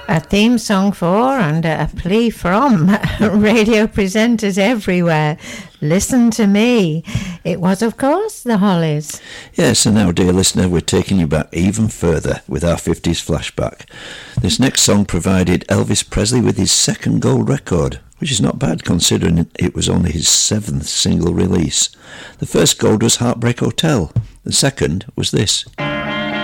A theme song for and a plea from radio presenters everywhere. Listen to me. It was, of course, the Hollies. Yes, and now, dear listener, we're taking you back even further with our 50s flashback. This next song provided Elvis Presley with his second gold record, which is not bad considering it was only his 7th single release. The first gold was Heartbreak Hotel. The second was this.